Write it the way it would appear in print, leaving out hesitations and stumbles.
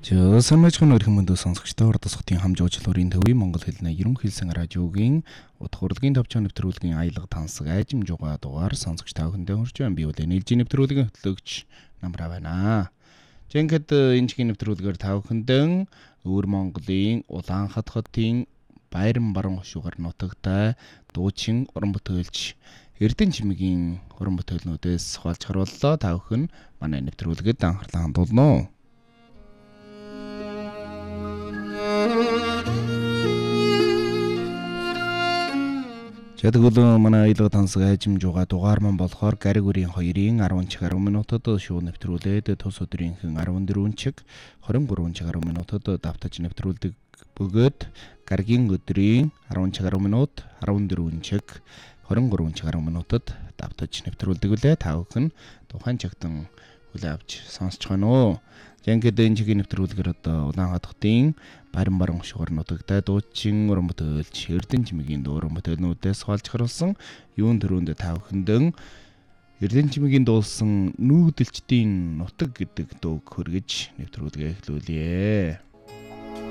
Санамжхан өрхөн мөндөд сонсогчдоо урдасгтын хамжуулчлалын төвийн Монгол хэлний ерөнхийлсэн радиогийн утга урлагийн төвчөн нэвтрүүлгийн аялга тансаг айжим жугаа дугаар сонсогч та бүхэндээ хүрч байна. Би үлээ нийлжийн нэвтрүүлгийн хөтлөгч Намраа байна. Жинхэнэ энэ чихийн нэвтрүүлгээр та бүхэндээ өвөр Монголын Улаанхат хотын Баяран баруун хошуугаар нутагтай дуучин уран бүтээлч Эрдэнэ чимээгийн уран бүтээлнүүдээс хуваалж харууллаа. Та бүхэн манай нэвтрүүлгэд анхаарлаа хандуулно. Тэгвэл манай аялга тансаг айжим жугаа дугаар маань болохоор гариг үрийн 2-ын 10 чиг 10 минутад шууд нэвтрүүлээд тус өдрийнхэн 14 чиг 23 чиг 10 минутад давтаж нэвтрүүлдэг бөгөөд гаригийн өдрийн 10 чиг 10 минут 14 чиг 23 чиг 10 минутад давтаж нэвтрүүлдэг үлээ. Та бүхэн тухайн чигтэн хүлээ авч сонсч байна уу? Жинхэнэ энэ чигийн нэвтрүүлгээр одоо Улаанхат хотын Баяран баруун хошуугаар нутагтай дуучин уран бүтээлч Эрдэнэ чимээгийн уран бүтээлнүүдээс хуваалж харуулсан юун төрөнд та бүхэндэн Эрдэнэ чимээгийн дуулсан нүүдэлчдийн нутаг гэдэг дууг хөргөж нэвтрүүлгээ эхлүүлье.